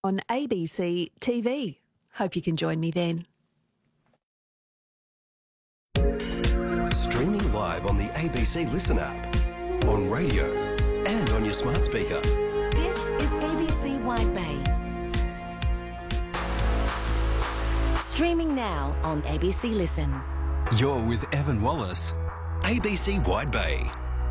on ABC TV. Hope you can join me then. Streaming live on the ABC Listen app, on radio and on your smart speaker. This is ABC Wide Bay. Streaming now on ABC Listen. You're with Evan Wallace, ABC Wide Bay.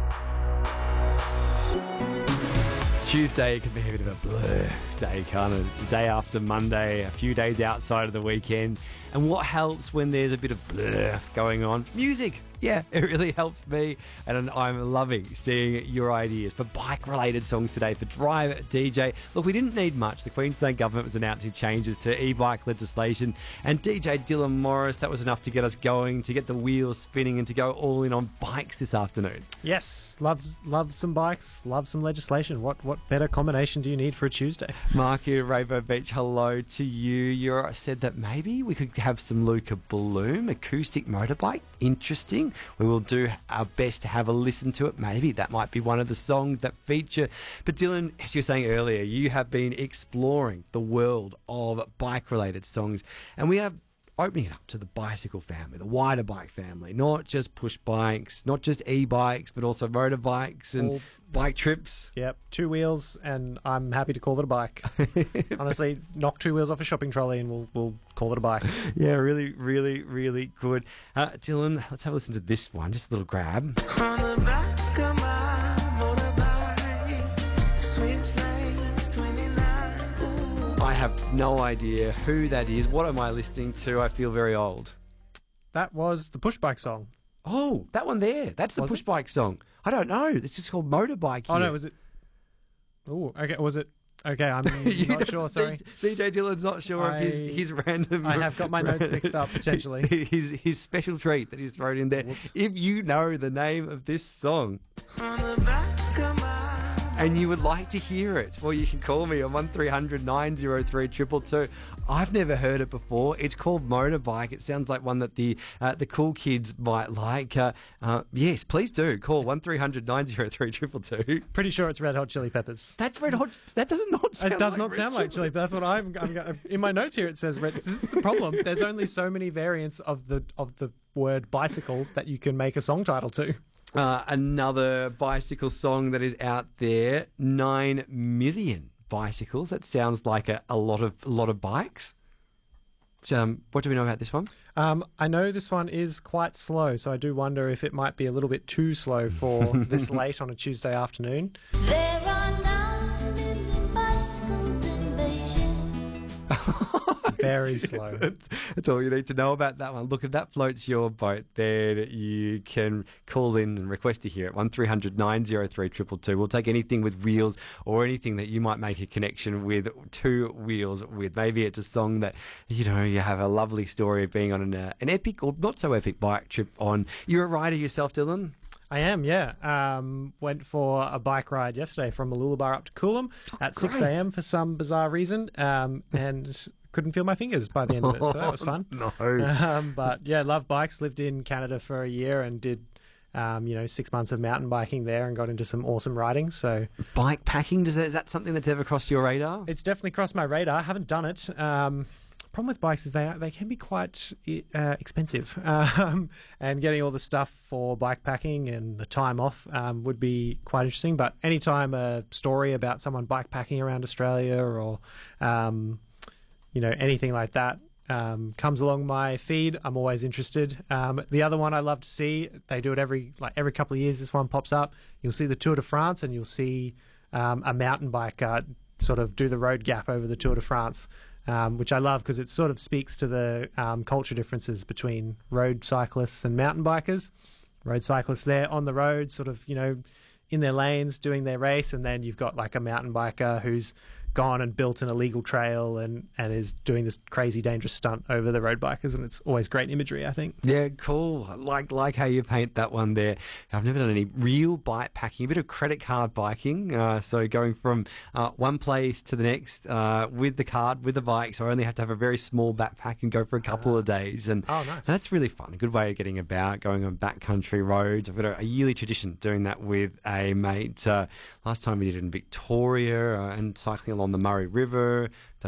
Tuesday can be a bit of a blur day, can't it? The day after Monday, a few days outside of the weekend. And what helps when there's a bit of blur going on? Music. Yeah, it really helps me, and I'm loving seeing your ideas for bike-related songs today, for Drive DJ. Look, we didn't need much. The Queensland Government was announcing changes to e-bike legislation, and DJ Dylan Morris, that was enough to get us going, to get the wheels spinning, and to go all in on bikes this afternoon. Yes, love some bikes, love some legislation. What better combination do you need for a Tuesday? Mark here, Rainbow Beach, hello to you. You said that maybe we could have some Luca Bloom, acoustic motorbike. Interesting. We will do our best to have a listen to it. Maybe that might be one of the songs that feature. But Dylan, as you were saying earlier, you have been exploring the world of bike-related songs, and we are opening it up to the bicycle family, the wider bike family, not just push bikes, not just e-bikes, but also motorbikes and bike trips. Yep, 2 wheels, and I'm happy to call it a bike. Honestly, knock 2 wheels off a shopping trolley and we'll call it a bike. Yeah, really, really, really good. Dylan, let's have a listen to this one, just a little grab. On the back of my motorbike, switch lanes 29. Ooh. I have no idea who that is. What am I listening to? I feel very old. That was the push bike song. Oh, that one there. That's the push bike song. I don't know. It's just called Motorbike here. Oh, no, was it? Oh, okay. Was it? Okay, I'm not sure, sorry. DJ Dylan's not sure of his random... I have got my notes mixed up, potentially. His special treat that he's thrown in there. Whoops. If you know the name of this song On the back of my and you would like to hear it, well, you can call me on 1300 903 222. I've never heard it before. It's called Motorbike. It sounds like one that the cool kids might like. Yes, please do. Call 1300 903 222. Pretty sure it's Red Hot Chili Peppers. That's Red Hot. That does not sound It does like not Red sound like chili. That's what I'm in my notes here. It says red. This is the problem. There's only so many variants of the word bicycle that you can make a song title to. Another bicycle song that is out there, 9 million bicycles. That sounds like a lot of bikes. What do we know about this one? I know this one is quite slow, so I do wonder if it might be a little bit too slow for this late on a Tuesday afternoon. There are 9 million bicycles in Beijing. Very slow. That's all you need to know about that one. Look, if that floats your boat, then you can call in and request to hear it. 1300 903 222. We'll take anything with wheels or anything that you might make a connection with 2 wheels with. Maybe it's a song that, you have a lovely story of being on an epic or not so epic bike trip on. You're a rider yourself, Dylan? I am, yeah. Went for a bike ride yesterday from Mooloolaba up to Coolum at 6 a.m. for some bizarre reason, and couldn't feel my fingers by the end of it, so that was fun. No. But yeah, love bikes. Lived in Canada for a year and did 6 months of mountain biking there and got into some awesome riding. So bike packing, is that something that's ever crossed your radar? It's definitely crossed my radar. I haven't done it. Problem with bikes is they can be quite expensive, and getting all the stuff for bike packing and the time off would be quite interesting. But anytime a story about someone bike packing around Australia or anything like that comes along my feed, I'm always interested. The other one I love to see, they do it every couple of years. This one pops up. You'll see the Tour de France, and you'll see a mountain biker sort of do the road gap over the Tour de France. Which I love because it sort of speaks to the culture differences between road cyclists and mountain bikers. Road cyclists there on the road, sort of, in their lanes doing their race, and then you've got like a mountain biker who's gone and built an illegal trail and is doing this crazy dangerous stunt over the road bikers, and it's always great imagery, I think. Yeah, cool. Like how you paint that one there. I've never done any real bike packing, a bit of credit card biking, so going from one place to the next with the card, with the bike, so I only have to have a very small backpack and go for a couple of days, and nice. That's really fun. A good way of getting about, going on backcountry roads. I've got a yearly tradition doing that with a mate. Last time we did it in Victoria and cycling along the Murray River.